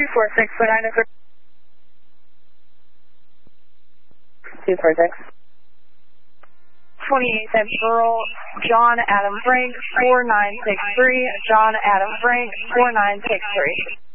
246, 246. 28 Central, John Adam Frank, 4963, John Adam Frank, 4963.